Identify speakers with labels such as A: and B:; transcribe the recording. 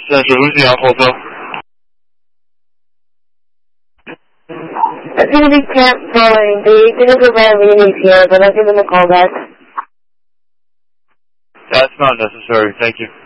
A: Central, who's the hotel?
B: It's going to be Camp Boeing. The agent is around me here, but I'll give them a call back.
A: That's not necessary. Thank you.